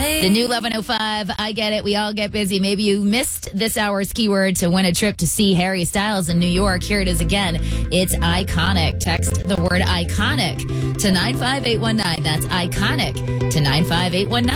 The new 1105, I get it. We all get busy. Maybe you missed this hour's keyword to win a trip to see Harry Styles in New York. Here it is again. It's iconic. Text the word iconic to 95819. That's iconic to 95819.